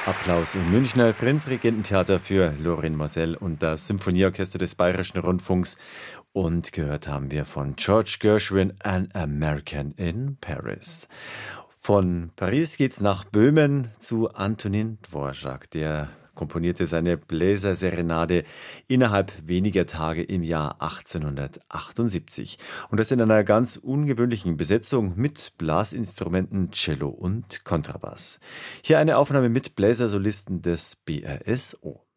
Applaus im Münchner Prinzregententheater für Lorin Maazel und das Symphonieorchester des Bayerischen Rundfunks. Und gehört haben wir von George Gershwin, An American in Paris. Von Paris geht's nach Böhmen zu Antonin Dvorak. Der komponierte seine Bläserserenade innerhalb weniger Tage im Jahr 1878. Und das in einer ganz ungewöhnlichen Besetzung mit Blasinstrumenten, Cello und Kontrabass. Hier eine Aufnahme mit Bläsersolisten des BRSO.